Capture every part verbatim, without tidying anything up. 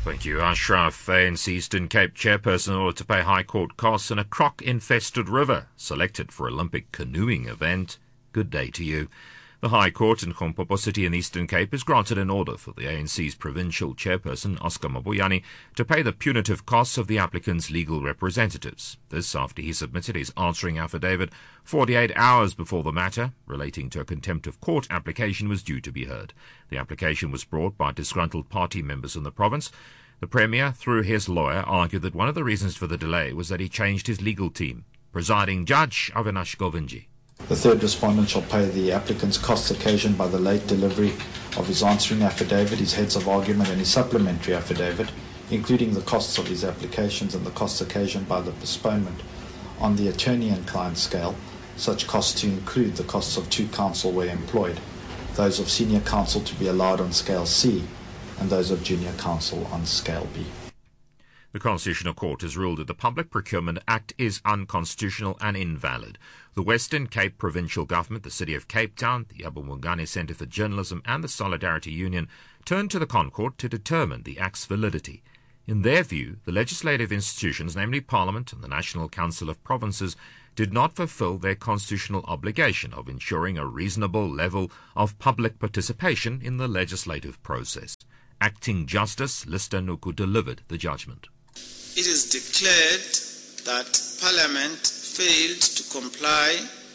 Thank you, Ashraf. A N C Eastern Cape chairperson in order to pay High Court costs in a croc-infested river selected for Olympic canoeing event. Good day to you. The High Court in Limpopo City in the Eastern Cape has granted an order for the A N C's provincial chairperson, Oscar Mabuyane, to pay the punitive costs of the applicant's legal representatives. This after he submitted his answering affidavit forty-eight hours before the matter relating to a contempt of court application was due to be heard. The application was brought by disgruntled party members in the province. The Premier, through his lawyer, argued that one of the reasons for the delay was that he changed his legal team. Presiding Judge Avinash Govinji. The third respondent shall pay the applicant's costs occasioned by the late delivery of his answering affidavit, his heads of argument and his supplementary affidavit, including the costs of his applications and the costs occasioned by the postponement on the attorney and client scale, such costs to include the costs of two counsel where employed, those of senior counsel to be allowed on scale C, and those of junior counsel on scale B. The Constitutional Court has ruled that the Public Procurement Act is unconstitutional and invalid. The Western Cape Provincial Government, the City of Cape Town, the Abu Mungane Centre for Journalism and the Solidarity Union turned to the ConCourt to determine the Act's validity. In their view, the legislative institutions, namely Parliament and the National Council of Provinces, did not fulfil their constitutional obligation of ensuring a reasonable level of public participation in the legislative process. Acting Justice Lister Nuku delivered the judgment. It is declared that Parliament failed to comply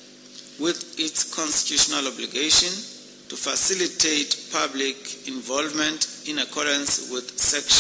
with its constitutional obligation to facilitate public involvement in accordance with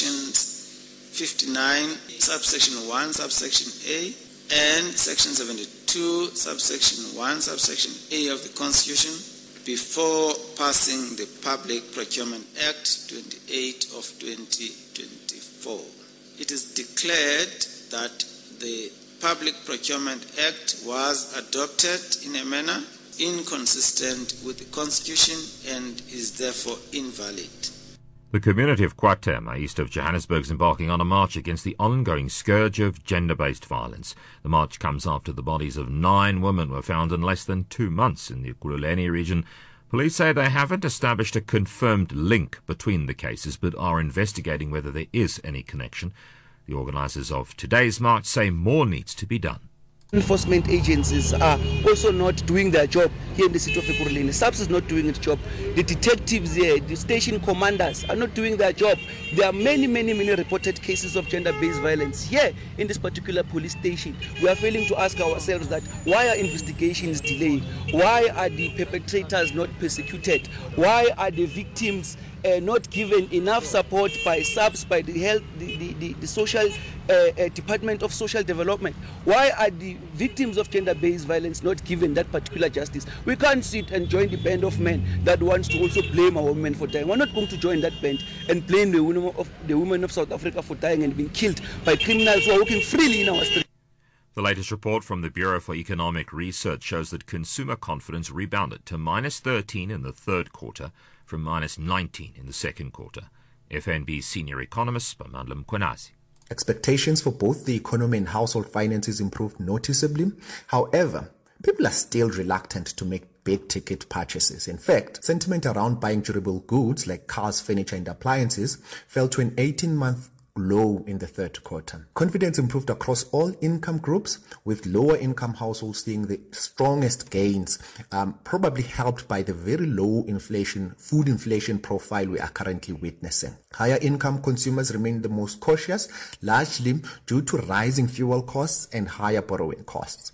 sections fifty-nine, subsection one, subsection A, and section seventy-two, subsection one, subsection A of the Constitution before passing the Public Procurement Act twenty-eight of twenty twenty-four. It is declared that the Public Procurement Act was adopted in a manner inconsistent with the Constitution and is therefore invalid. The community of KwaThema, east of Johannesburg, is embarking on a march against the ongoing scourge of gender-based violence. The march comes after the bodies of nine women were found in less than two months in the Ekurhuleni region. Police say they haven't established a confirmed link between the cases, but are investigating whether there is any connection. The organisers of today's march say more needs to be done. Enforcement agencies are also not doing their job here in the city of Ekurhuleni. SAPS is not doing its job. The detectives here, the station commanders are not doing their job. There are many, many, many reported cases of gender-based violence here in this particular police station. We are failing to ask ourselves that why are investigations delayed? Why are the perpetrators not persecuted? Why are the victims Uh, not given enough support by SAPS, by the health, the, the, the, the social uh, uh, Department of Social Development? Why are the victims of gender-based violence not given that particular justice? We can't sit and join the band of men that wants to also blame our women for dying. We're not going to join that band and blame the women of, the women of South Africa for dying and being killed by criminals who are walking freely in our streets. The latest report from the Bureau for Economic Research shows that consumer confidence rebounded to minus thirteen in the third quarter from minus nineteen in the second quarter. F N B senior economist Pamandla Mkhwanazi. Expectations for both the economy and household finances improved noticeably. However, people are still reluctant to make big-ticket purchases. In fact, sentiment around buying durable goods like cars, furniture and appliances fell to an eighteen-month low in the third quarter. Confidence improved across all income groups, with lower income households seeing the strongest gains, um, probably helped by the very low inflation, food inflation profile we are currently witnessing. Higher income consumers remain the most cautious, largely due to rising fuel costs and higher borrowing costs.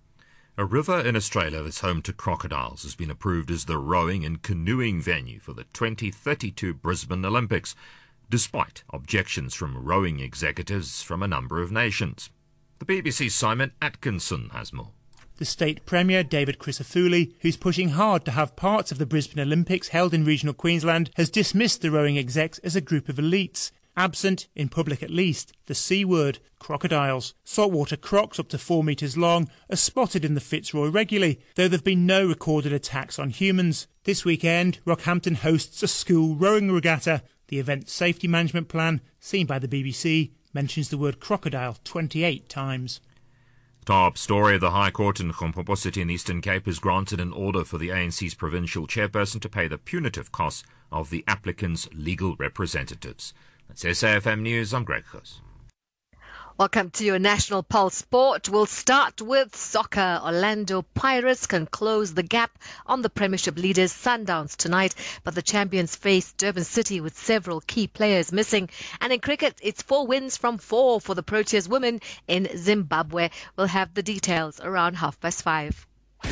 A river in Australia that's home to crocodiles has been approved as the rowing and canoeing venue for the twenty thirty-two Brisbane Olympics, despite objections from rowing executives from a number of nations. The B B C's Simon Atkinson has more. The State Premier, David Crisafulli, who's pushing hard to have parts of the Brisbane Olympics held in regional Queensland, has dismissed the rowing execs as a group of elites. Absent, in public at least, the C word, crocodiles. Saltwater crocs up to four metres long are spotted in the Fitzroy regularly, though there have been no recorded attacks on humans. This weekend, Rockhampton hosts a school rowing regatta. The event's safety management plan, seen by the B B C, mentions the word crocodile twenty-eight times. Top story. The High Court in Limpopo City in the Eastern Cape has granted an order for the A N C's provincial chairperson to pay the punitive costs of the applicant's legal representatives. That's S A F M News. I'm Greg Goss. Welcome to your National Pulse Sport. We'll start with soccer. Orlando Pirates can close the gap on the Premiership leaders Sundowns tonight, but the champions face Durban City with several key players missing. And in cricket, it's four wins from four for the Proteas women in Zimbabwe. We'll have the details around half past five.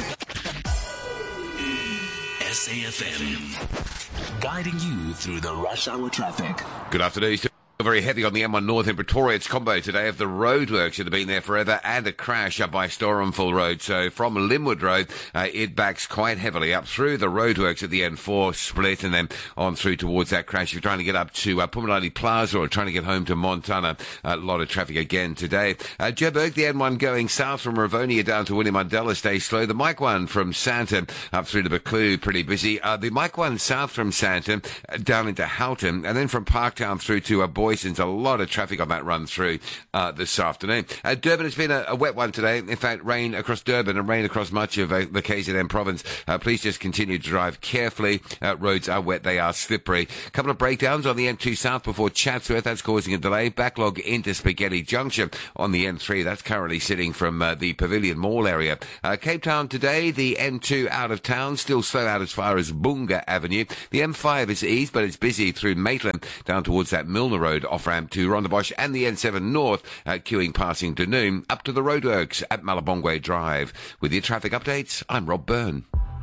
S A F M, guiding you through the rush hour traffic. Good afternoon. Very heavy on the M one North in Pretoria. It's combo today of the roadworks that have been there forever and a crash up by Storenville Road. So from Linwood Road, uh, it backs quite heavily up through the roadworks at the N four split and then on through towards that crash. If you're trying to get up to uh, Pumalani Plaza or trying to get home to Montana, a lot of traffic again today. Uh, Joburg, the N one going south from Rivonia down to Winnie Mandela stays slow. The Mike one from Santa up through to Buccleuch, pretty busy. Uh, the Mike one south from Santa uh, down into Houghton and then from Parktown through to uh, Boy. A lot of traffic on that run through uh, this afternoon. Uh, Durban has been a, a wet one today. In fact, rain across Durban and rain across much of uh, the K Z N province. Uh, please just continue to drive carefully. Uh, roads are wet. They are slippery. A couple of breakdowns on the N two south before Chatsworth. That's causing a delay. Backlog into Spaghetti Junction on the N three. That's currently sitting from uh, the Pavilion Mall area. Uh, Cape Town today, the N two out of town. Still slow out as far as Bunga Avenue. The M five is eased, but it's busy through Maitland down towards that Milner Road off-ramp to Rondebosch, and the N seven North uh, queuing passing Dunoon up to the roadworks at Malabongwe Drive. With your traffic updates, I'm Rob Byrne.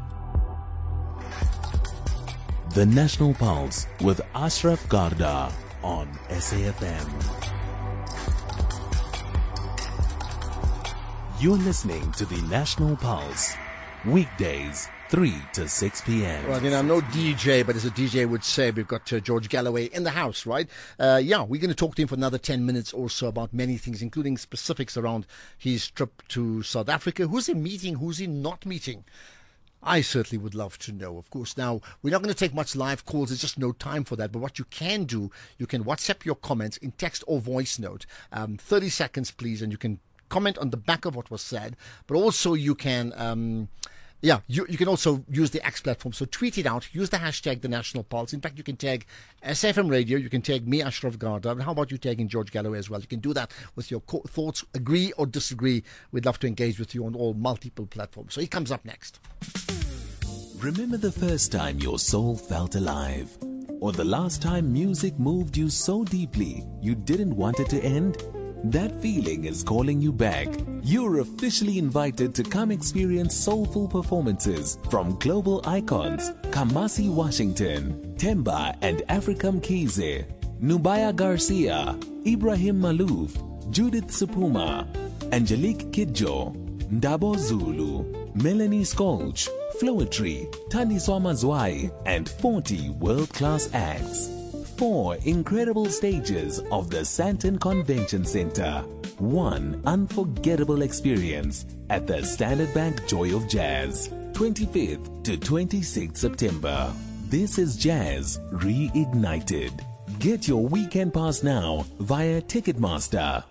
The National Pulse with Ashraf Garda on S A F M. You're listening to the National Pulse, weekdays three to six p.m. Well, you know, I'm no D J, but as a D J would say, we've got uh, George Galloway in the house, right? Uh, yeah, we're going to talk to him for another ten minutes or so about many things, including specifics around his trip to South Africa. Who's he meeting? Who's he not meeting? I certainly would love to know, of course. Now, we're not going to take much live calls. There's just no time for that. But what you can do, you can WhatsApp your comments in text or voice note. Um, thirty seconds, please, and you can comment on the back of what was said. But also you can... Um, Yeah, you, you can also use the X platform. So tweet it out. Use the hashtag The National Pulse. In fact, you can tag S A F M Radio. You can tag me, Ashraf Garda. And how about you tagging George Galloway as well? You can do that with your co- thoughts. Agree or disagree. We'd love to engage with you on all multiple platforms. So he comes up next. Remember the first time your soul felt alive? Or the last time music moved you so deeply you didn't want it to end? That feeling is calling you back. You're officially invited to come experience soulful performances from global icons Kamasi Washington, Temba and Africa Mkhize, Nubaya Garcia, Ibrahim Malouf, Judith Supuma, Angelique Kidjo, Ndabo Zulu, Melanie Skolch, Floetry, Thandiswa Mazwai, and forty world-class acts. Four incredible stages of the Sandton Convention Center. One unforgettable experience at the Standard Bank Joy of Jazz. twenty-fifth to twenty-sixth September. This is Jazz Reignited. Get your weekend pass now via Ticketmaster.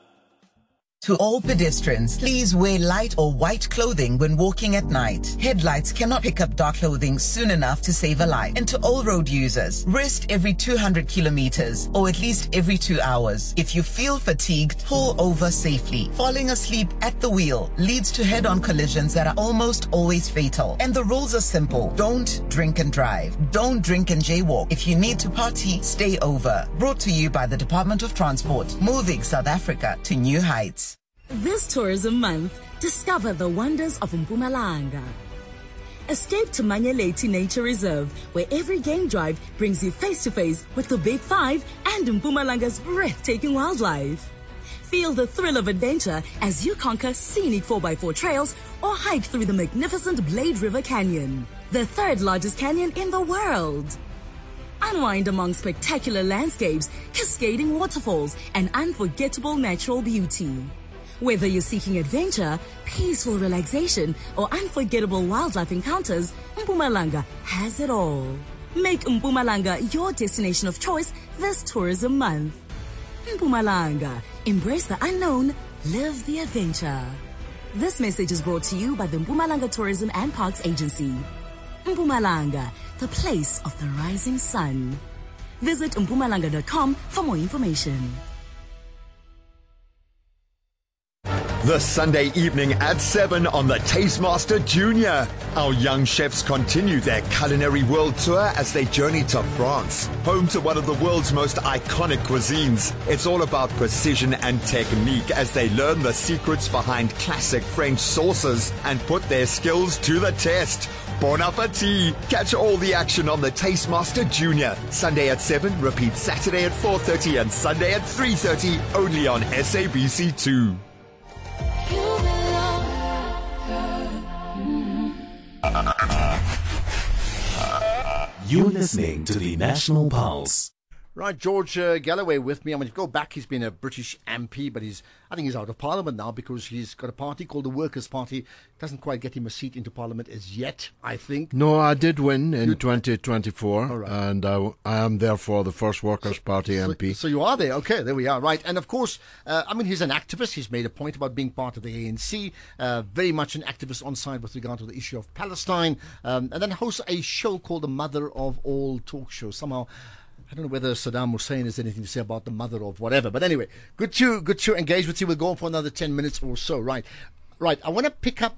To all pedestrians, please wear light or white clothing when walking at night. Headlights cannot pick up dark clothing soon enough to save a life. And to all road users, rest every two hundred kilometers or at least every two hours. If you feel fatigued, pull over safely. Falling asleep at the wheel leads to head-on collisions that are almost always fatal. And the rules are simple. Don't drink and drive. Don't drink and jaywalk. If you need to party, stay over. Brought to you by the Department of Transport, moving South Africa to new heights. This tourism month, discover the wonders of Mpumalanga. Escape to Manyeleti Nature Reserve, where every game drive brings you face-to-face with the Big Five and Mpumalanga's breathtaking wildlife. Feel the thrill of adventure as you conquer scenic four by four trails or hike through the magnificent Blade River Canyon, the third largest canyon in the world. Unwind among spectacular landscapes, cascading waterfalls, and unforgettable natural beauty. Whether you're seeking adventure, peaceful relaxation, or unforgettable wildlife encounters, Mpumalanga has it all. Make Mpumalanga your destination of choice this tourism month. Mpumalanga, embrace the unknown, live the adventure. This message is brought to you by the Mpumalanga Tourism and Parks Agency. Mpumalanga, the place of the rising sun. Visit mpumalanga dot com for more information. The Sunday evening at seven on the Tastemaster Junior. Our young chefs continue their culinary world tour as they journey to France, home to one of the world's most iconic cuisines. It's all about precision and technique as they learn the secrets behind classic French sauces and put their skills to the test. Bon appetit! Catch all the action on the Tastemaster Junior. Sunday at seven, repeat Saturday at four thirty and Sunday at three thirty, only on S A B C two. You're listening to the National Pulse. Right, George uh, Galloway with me. I mean, if you go back, he's been a British M P, but he's, I think he's out of Parliament now because he's got a party called the Workers' Party. Doesn't quite get him a seat into Parliament as yet, I think. No, I did win in you, twenty twenty-four, right. and I, I am therefore the first Workers' so, Party so, M P. So you are there. Okay, there we are. Right, and of course, uh, I mean, he's an activist. He's made a point about being part of the A N C, uh, very much an activist on side with regard to the issue of Palestine, um, and then hosts a show called the Mother of All Talk Show. Somehow, I don't know whether Saddam Hussein has anything to say about the mother of whatever. But anyway, good to good to engage with you. We'll go on for another ten minutes or so. Right. Right. I want to pick up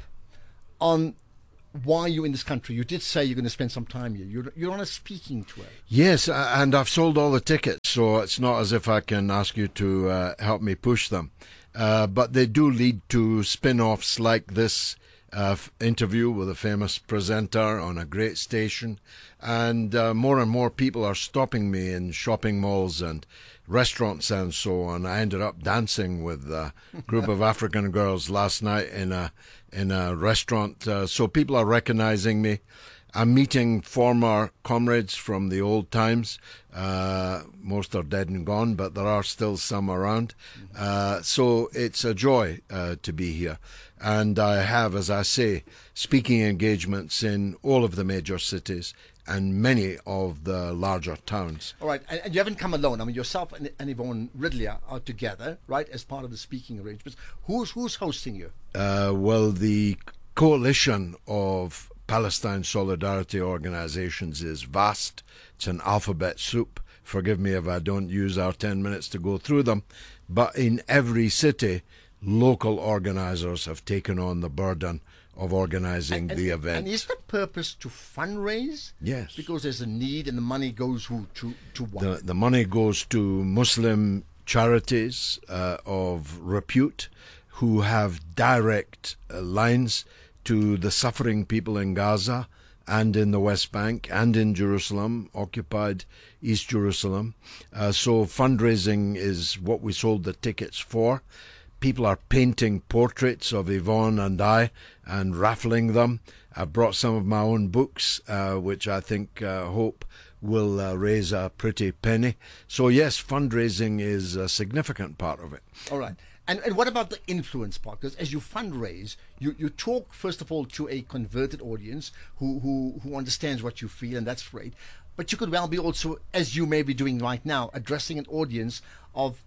on why you're in this country. You did say you're going to spend some time here. You're, you're on a speaking tour. Yes, and I've sold all the tickets, so it's not as if I can ask you to uh, help me push them. Uh, but they do lead to spin-offs like this uh, f- interview with a famous presenter on a great station. And uh, more and more people are stopping me in shopping malls and restaurants and so on. I ended up dancing with a group of African girls last night in a in a restaurant. Uh, so people are recognizing me. I'm meeting former comrades from the old times. Uh, most are dead and gone, but there are still some around. Uh, so it's a joy uh, to be here. And I have, as I say, speaking engagements in all of the major cities and many of the larger towns. All right, and, and you haven't come alone. I mean, yourself and, and Yvonne Ridley are, are together, right, as part of the speaking arrangements. Who's who's hosting you? Uh, well, the coalition of Palestine Solidarity organizations is vast. It's an alphabet soup. Forgive me if I don't use our ten minutes to go through them. But in every city, local organizers have taken on the burden of organizing and, the and, event. And is the purpose to fundraise? Yes. Because there's a need and the money goes who, to, to what? The, the money goes to Muslim charities uh, of repute who have direct uh, lines to the suffering people in Gaza and in the West Bank and in Jerusalem, occupied East Jerusalem. Uh, so fundraising is what we sold the tickets for. People are painting portraits of Yvonne and I and raffling them. I've brought some of my own books, uh, which I think, uh, hope will uh, raise a pretty penny. So yes, fundraising is a significant part of it. All right. And, and what about the influence part? Because as you fundraise, you, you talk, first of all, to a converted audience who, who, who understands what you feel, and that's great. But you could well be also, as you may be doing right now, addressing an audience of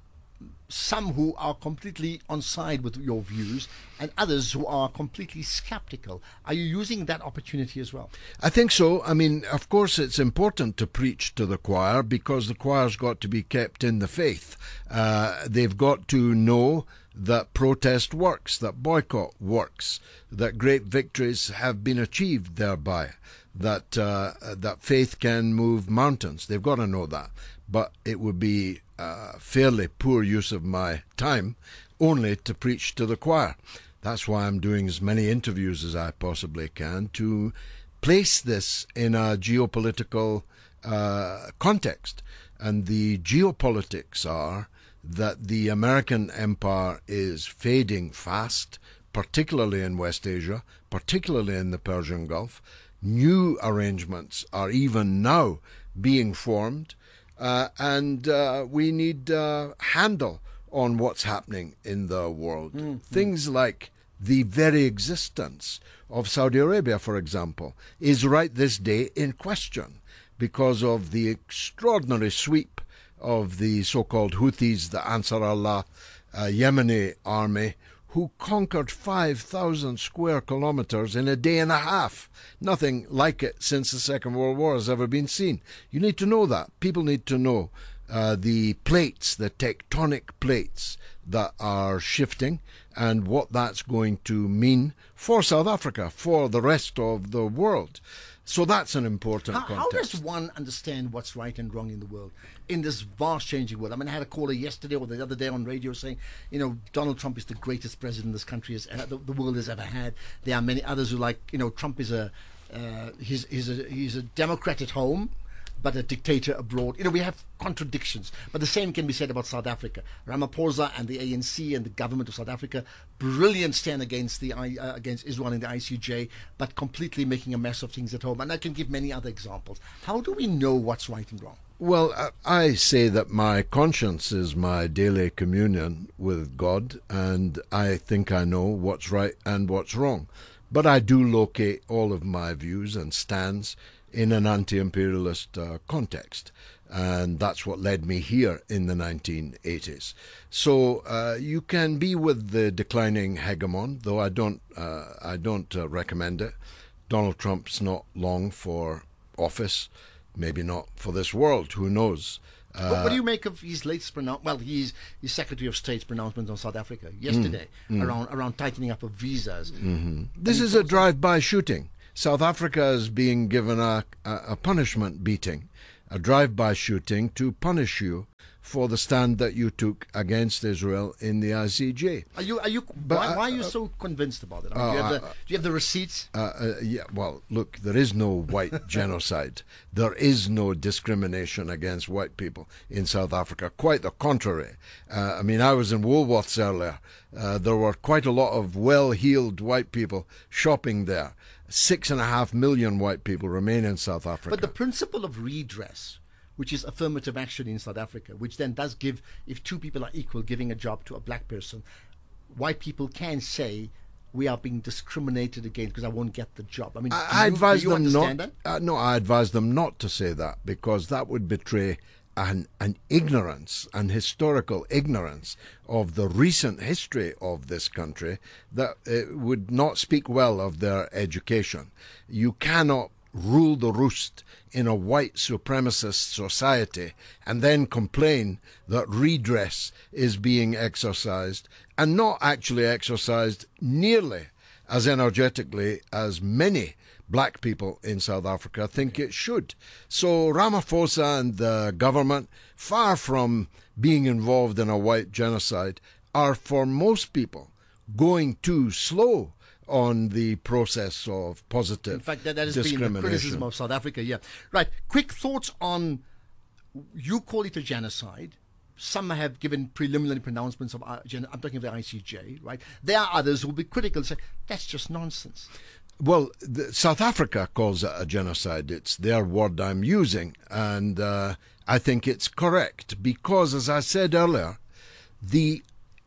some who are completely on side with your views and others who are completely skeptical. Are you using that opportunity as well? I think so. I mean, of course, it's important to preach to the choir because the choir's got to be kept in the faith. Uh, they've got to know that protest works, that boycott works, that great victories have been achieved thereby, that uh, that faith can move mountains. They've got to know that. But it would be a fairly poor use of my time only to preach to the choir. That's why I'm doing as many interviews as I possibly can to place this in a geopolitical uh, context. And the geopolitics are that the American empire is fading fast, particularly in West Asia, particularly in the Persian Gulf. New arrangements are even now being formed. Uh, and uh, we need uh, handle on what's happening in the world. Mm-hmm. Things like the very existence of Saudi Arabia, for example, is right this day in question because of the extraordinary sweep of the so-called Houthis, the Ansar Allah uh, Yemeni army, who conquered five thousand square kilometers in a day and a half. Nothing like it since the Second World War has ever been seen. You need to know that. People need to know uh, the plates, the tectonic plates that are shifting, and what that's going to mean for South Africa, for the rest of the world. So that's an important how, context. How does one understand what's right and wrong in the world, in this vast changing world? I mean, I had a caller yesterday or the other day on radio saying, you know, Donald Trump is the greatest president this country has, uh, the, the world has ever had. There are many others who like, you know, Trump is a, uh, he's, he's a, he's a Democrat at home, but a dictator abroad. You know, we have contradictions. But the same can be said about South Africa. Ramaphosa and the A N C and the government of South Africa, brilliant stand against the uh, against Israel in the I C J, but completely making a mess of things at home. And I can give many other examples. How do we know what's right and wrong? Well, I say that my conscience is my daily communion with God, and I think I know what's right and what's wrong. But I do locate all of my views and stands in an anti-imperialist uh, context, and that's what led me here in the nineteen eighties. So uh, you can be with the declining hegemon, though I don't, uh, I don't uh, recommend it. Donald Trump's not long for office, maybe not for this world, who knows. Uh, what, what do you make of his latest pronouncement? Well, he's his Secretary of State's pronouncement on South Africa yesterday mm, mm. around around tightening up of visas. Mm-hmm. This is a drive-by shooting. South Africa is being given a, a, a punishment beating, a drive-by shooting to punish you for the stand that you took against Israel in the I C J. Are you? Are you? But, why, why are you uh, so convinced about it? I mean, uh, do, you have the, uh, do you have the receipts? Uh, uh, yeah. Well, look, there is no white genocide. There is no discrimination against white people in South Africa. Quite the contrary. Uh, I mean, I was in Woolworths earlier. Uh, there were quite a lot of well-heeled white people shopping there. Six and a half million white people remain in South Africa. But the principle of redress, which is affirmative action in South Africa, which then does give, if two people are equal, giving a job to a black person, white people can say, we are being discriminated against because I won't get the job. I mean, I, do I you, advise do you them understand not. that? Uh, no, I advise them not to say that, because that would betray an, an ignorance, an historical ignorance of the recent history of this country that uh, would not speak well of their education. You cannot rule the roost in a white supremacist society and then complain that redress is being exercised, and not actually exercised nearly as energetically as many black people in South Africa think it should. So Ramaphosa and the government, far from being involved in a white genocide, are for most people going too slow on the process of positive In fact, that, that has discrimination. been the criticism of South Africa, yeah. Right, quick thoughts on, you call it a genocide. Some have given preliminary pronouncements of, uh, gen- I'm talking of the I C J, right? There are others who will be critical and say, that's just nonsense. Well, the, South Africa calls it a genocide. It's their word I'm using, and uh, I think it's correct because, as I said earlier, the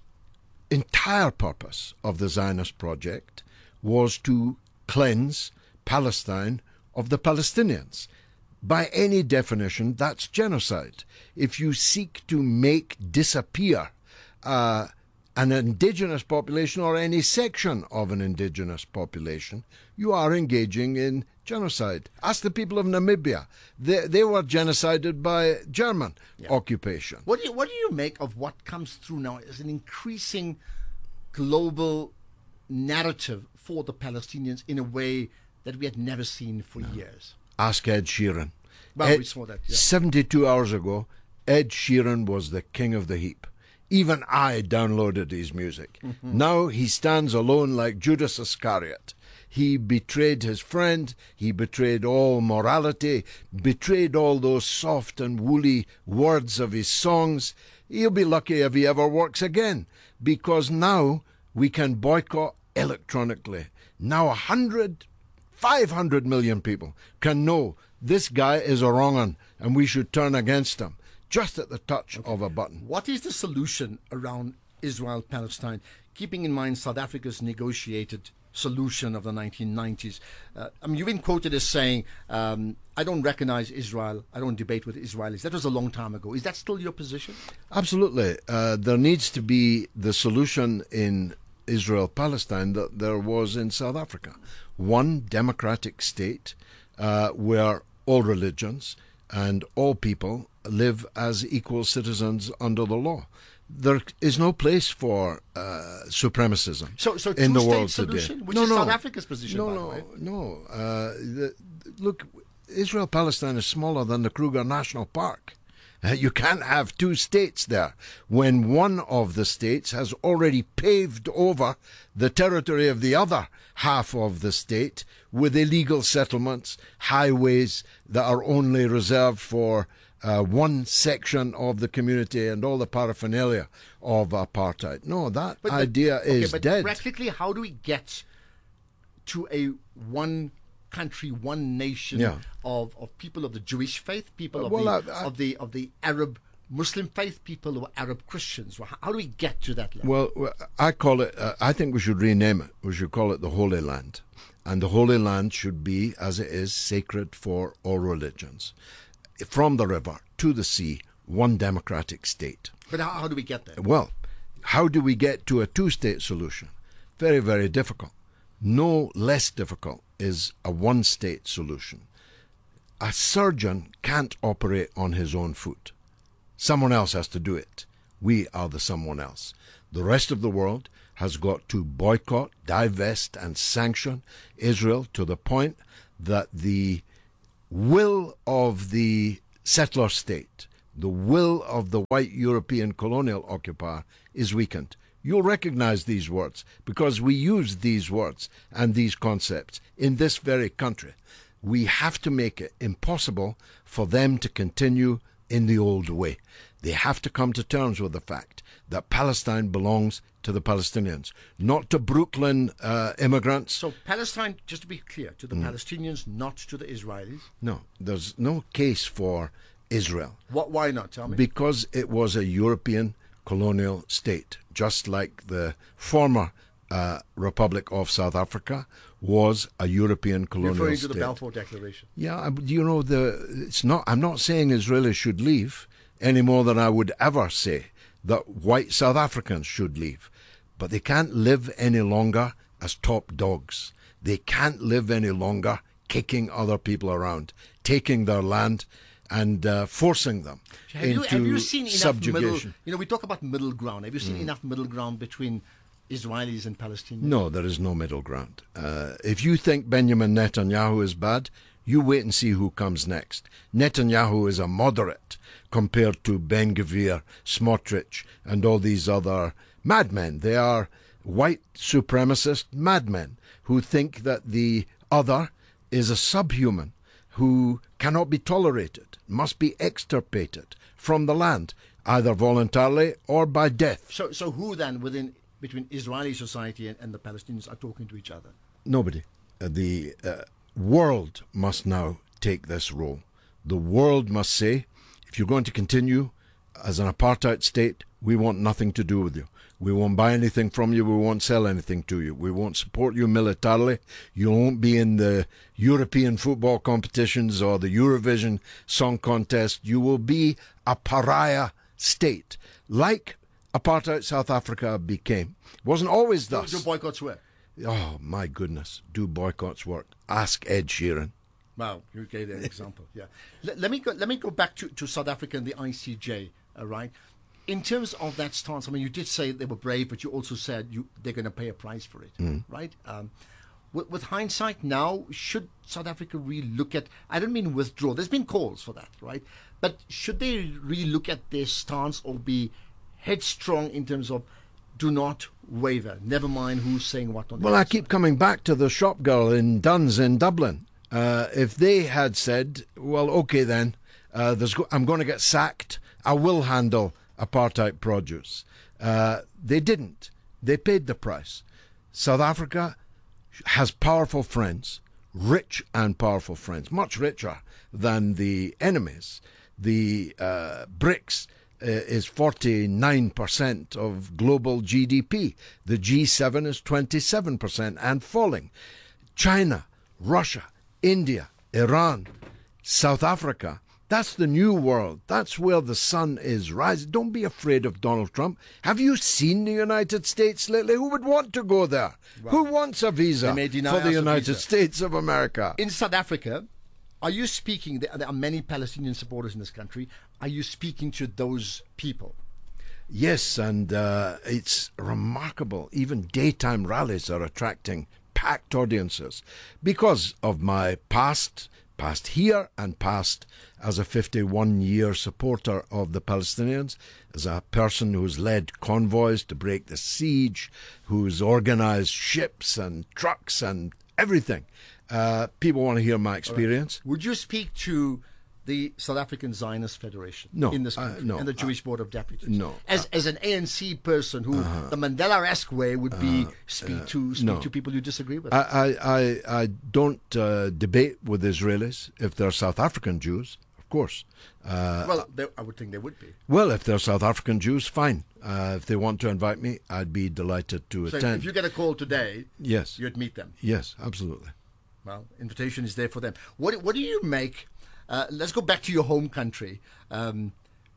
entire purpose of the Zionist project was to cleanse Palestine of the Palestinians. By any definition, that's genocide. If you seek to make disappear uh, an indigenous population or any section of an indigenous population, you are engaging in genocide. Ask the people of Namibia. They, they were genocided by German yeah. occupation. What do you, what do you make of what comes through now as an increasing global narrative for the Palestinians in a way that we had never seen for no. years? Ask Ed Sheeran. Well, Ed, we saw that. Yeah. seventy-two hours ago, Ed Sheeran was the king of the heap. Even I downloaded his music. Mm-hmm. Now he stands alone like Judas Iscariot. He betrayed his friend. He betrayed all morality, betrayed all those soft and woolly words of his songs. He'll be lucky if he ever works again, because now we can boycott electronically. Now a hundred, five hundred million people can know this guy is a wrong un and we should turn against him. Just at the touch okay. of a button. What is the solution around Israel-Palestine, keeping in mind South Africa's negotiated solution of the nineteen nineties? Uh, I mean, you've been quoted as saying, um, I don't recognize Israel, I don't debate with Israelis. That was a long time ago. Is that still your position? Absolutely. Uh, there needs to be the solution in Israel-Palestine that there was in South Africa. One democratic state uh, where all religions and all people live as equal citizens under the law. There is no place for uh, supremacism so, so in the world solution, today. Which no, is no, South Africa's position, no, by no, the way. no. Uh, the, look, Israel-Palestine is smaller than the Kruger National Park. Uh, you can't have two states there when one of the states has already paved over the territory of the other half of the state with illegal settlements, highways that are only reserved for uh, one section of the community and all the paraphernalia of apartheid. No, that but, idea but, okay, is but dead. Practically, how do we get to a one country, one nation Yeah. of, of people of the Jewish faith, people of, Well, the, I- I- of the of the Arab Muslim faith, people who are Arab Christians? How, how do we get to that level? Well, well, I call it, uh, I think we should rename it. We should call it the Holy Land. And the Holy Land should be, as it is, sacred for all religions. From the river to the sea, one democratic state. But how, how do we get there? Well, how do we get to a two-state solution? Very, very difficult. No less difficult is a one-state solution. A surgeon can't operate on his own foot. Someone else has to do it. We are the someone else. The rest of the world has got to boycott, divest, and sanction Israel to the point that the will of the settler state, the will of the white European colonial occupier is weakened. You'll recognize these words because we use these words and these concepts in this very country. We have to make it impossible for them to continue in the old way. They have to come to terms with the fact that Palestine belongs to the Palestinians, not to Brooklyn uh, immigrants. So Palestine, just to be clear, to the Mm. Palestinians, not to the Israelis. No, there's no case for Israel. What? Why not? Tell me. Because it was a European colonial state, just like the former uh, Republic of South Africa was a European colonial Referring state. to the Balfour Declaration. Yeah, I- you know, the it's not. I'm not saying Israelis should leave any more than I would ever say that white South Africans should leave, but they can't live any longer as top dogs. They can't live any longer kicking other people around, taking their land, and uh, forcing them Have you, into have you seen enough middle? subjugation. You know, we talk about middle ground. Have you seen Mm. enough middle ground between Israelis and Palestinians? No, there is no middle ground. Uh, if you think Benjamin Netanyahu is bad, you wait and see who comes next. Netanyahu is a moderate compared to Ben Gvir, Smotrich, and all these other madmen. They are white supremacist madmen who think that the other is a subhuman who cannot be tolerated, must be extirpated from the land, either voluntarily or by death. So, so who then within between Israeli society and, and the Palestinians are talking to each other? Nobody. Uh, the uh, world must now take this role. The world must say, if you're going to continue as an apartheid state, we want nothing to do with you. We won't buy anything from you. We won't sell anything to you. We won't support you militarily. You won't be in the European football competitions or the Eurovision Song Contest. You will be a pariah state, like apartheid South Africa became. It wasn't always Do, thus. do boycotts work? Oh, my goodness. Do boycotts work? Ask Ed Sheeran. Wow, you gave that example. Yeah. Let, let me go. Let me go back to, to South Africa and the I C J. All right. In terms of that stance, I mean, you did say they were brave, but you also said you they're going to pay a price for it, Mm. right? Um, with, with hindsight now, should South Africa really look at? I don't mean withdraw. There's been calls for that, right? But should they really look at their stance or be headstrong in terms of do not waver? Never mind who's saying what on the Well, I outside. keep coming back to the shop girl in Duns in Dublin. Uh, if they had said, well, okay then, uh, there's go- I'm going to get sacked, I will handle apartheid produce. Uh, they didn't. They paid the price. South Africa has powerful friends, rich and powerful friends, much richer than the enemies. The uh, BRICS uh, is forty-nine percent of global G D P. The G seven is twenty-seven percent and falling. China, Russia, India, Iran, South Africa, That's the new world. That's where the sun is rising. Don't be afraid of Donald Trump. Have you seen the United States lately? Who would want to go there? Well, who wants a visa for the United States of America? In South Africa, are you speaking, there are many Palestinian supporters in this country, are you speaking to those people? Yes, and uh, it's remarkable. Even daytime rallies are attracting packed audiences because of my past, past here and past as a fifty-one-year supporter of the Palestinians, as a person who's led convoys to break the siege, who's organized ships and trucks and everything. Uh, people want to hear my experience. Right. Would you speak to the South African Zionist Federation no, in this country, uh, no, and the Jewish uh, Board of Deputies? No. As uh, as an A N C person who uh, the Mandela-esque way would be uh, speak uh, to speak no. to people you disagree with? I, I, I, I don't uh, debate with Israelis if they're South African Jews, of course. Uh, well, they, I would think they would be. Well, if they're South African Jews, fine. Uh, if they want to invite me, I'd be delighted to so attend. If you get a call today, yes, you'd meet them? Yes, absolutely. Well, invitation is there for them. What What do you make... Uh, let's go back to your home country. Um,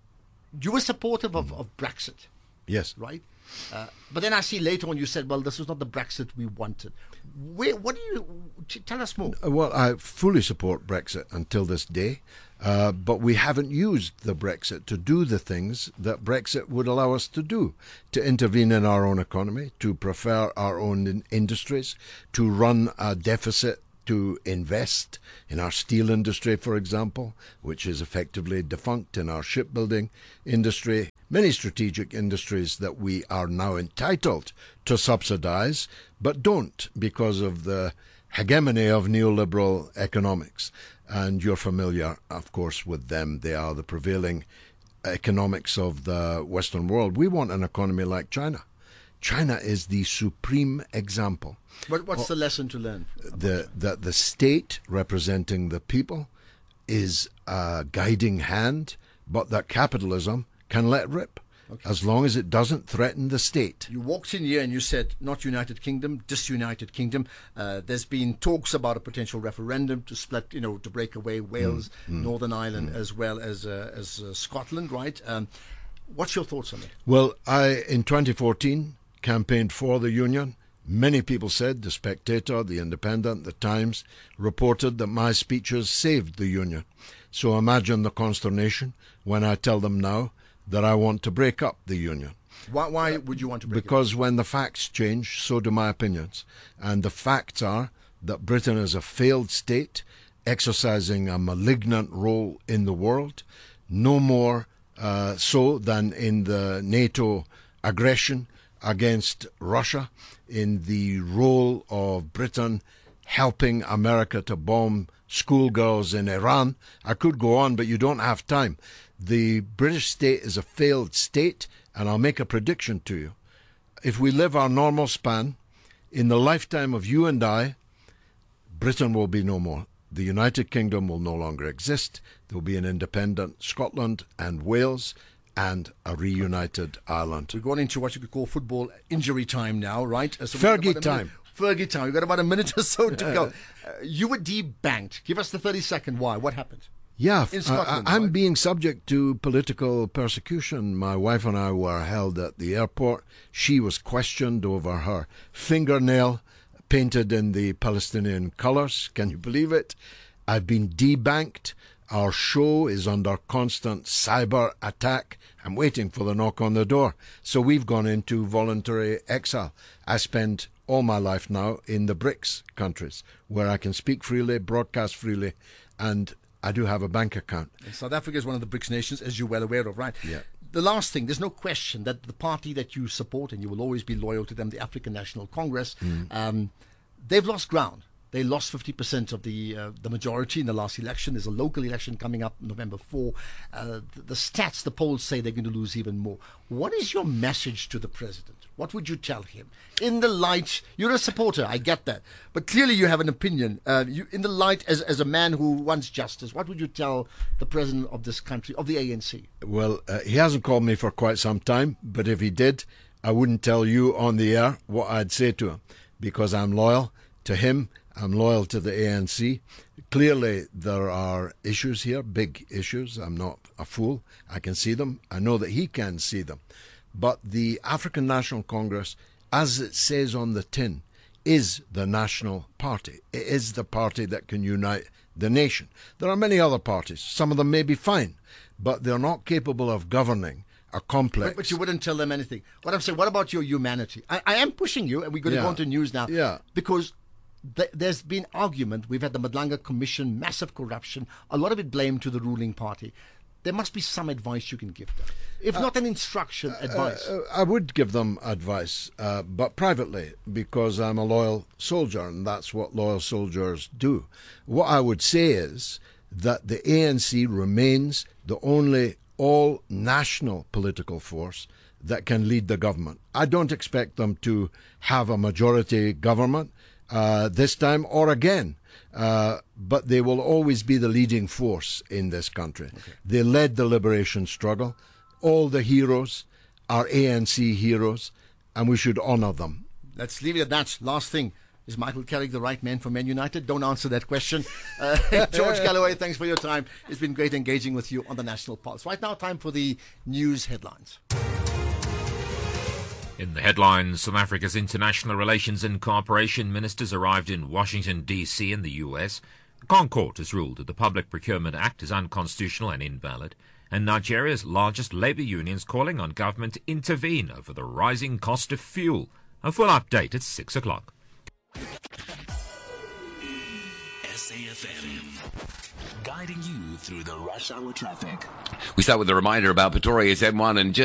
you were supportive of, of Brexit. Yes. Right? Uh, but then I see later on you said, well, this was not the Brexit we wanted. Where, what do you... Tell us more. Well, I fully support Brexit until this day. Uh, but we haven't used the Brexit to do the things that Brexit would allow us to do, to intervene in our own economy, to prefer our own in- industries, to run a deficit, to invest in our steel industry, for example, which is effectively defunct, in our shipbuilding industry, many strategic industries that we are now entitled to subsidize, but don't because of the hegemony of neoliberal economics. And you're familiar, of course, with them. They are the prevailing economics of the Western world. We want an economy like China. China is the supreme example. What, what's the lesson to learn? The, that the state representing the people is a guiding hand, but that capitalism can let rip. Okay. As long as it doesn't threaten the state. You walked in here and you said, not United Kingdom, disunited Kingdom. Uh, there's been talks about a potential referendum to split, you know, to break away Wales, mm, Northern mm, Ireland, mm. as well as uh, as uh, Scotland, right? Um, what's your thoughts on it? Well, I, in twenty fourteen, campaigned for the Union. Many people said, the Spectator, the Independent, the Times, reported that my speeches saved the Union. So imagine the consternation when I tell them now that I want to break up the Union. Why, why would you want to break because it up? Because when the facts change, so do my opinions. And the facts are that Britain is a failed state, exercising a malignant role in the world, no more uh, so than in the NATO aggression against Russia, in the role of Britain helping America to bomb schoolgirls in Iran. I could go on, but you don't have time. The British state is a failed state, and I'll make a prediction to you. If we live our normal span, in the lifetime of you and I, Britain will be no more. The United Kingdom will no longer exist. There will be an independent Scotland and Wales and a reunited Ireland. We're going into what you could call football injury time now, right? So Fergie time. Fergie time. We've got about a minute or so to go. Uh, you were debanked. Give us the thirty-second why. What happened? Yeah, in Scotland, I, I'm right? being subject to political persecution. My wife and I were held at the airport. She was questioned over her fingernail painted in the Palestinian colours. Can you believe it? I've been debanked. Our show is under constant cyber attack. I'm waiting for the knock on the door. So we've gone into voluntary exile. I spend all my life now in the BRICS countries, where I can speak freely, broadcast freely, and I do have a bank account. And South Africa is one of the BRICS nations, as you're well aware of, right? Yeah. The last thing, there's no question that the party that you support, and you will always be loyal to them, the African National Congress, mm. um, they've lost ground. They lost fifty percent of the uh, the majority in the last election. There's a local election coming up November fourth. Uh, the, the stats, the polls say they're going to lose even more. What is your message to the president? What would you tell him? In the light, you're a supporter, I get that. But clearly you have an opinion. Uh, you, in the light, as, as a man who wants justice, what would you tell the president of this country, of the A N C? Well, uh, he hasn't called me for quite some time, but if he did, I wouldn't tell you on the air what I'd say to him, because I'm loyal to him. I'm loyal to the A N C. clearly, there are issues here, big issues. I'm not a fool. I can see them. I know that he can see them. But the African National Congress, as it says on the tin, is the national party. It is the party that can unite the nation. There are many other parties. Some of them may be fine, but they're not capable of governing a complex. But, but you wouldn't tell them anything. What I'm saying, what about your humanity? I, I am pushing you, and we're going to Yeah. go on to news now. Yeah. Because th- there's been argument. We've had the Madlanga Commission, massive corruption, a lot of it blamed to the ruling party. There must be some advice you can give them. If Uh, not an instruction, advice. Uh, I would give them advice, uh, but privately, because I'm a loyal soldier, and that's what loyal soldiers do. What I would say is that the A N C remains the only all-national political force that can lead the government. I don't expect them to have a majority government uh, this time or again, uh, but they will always be the leading force in this country. Okay. They led the liberation struggle. All the heroes are A N C heroes, and we should honour them. Let's leave it at that. Last thing. Is Michael Carrick the right man for Man United? Don't answer that question. Uh, George Galloway, thanks for your time. It's been great engaging with you on the National Pulse. Right now, time for the news headlines. In the headlines, South Africa's International Relations and Cooperation ministers arrived in Washington, D C in the U S. The Concord has ruled that the Public Procurement Act is unconstitutional and invalid. And Nigeria's largest labour unions calling on government to intervene over the rising cost of fuel. A full update at six o'clock. S A F M, guiding you through the rush hour traffic. We start with a reminder about Pretoria's M one and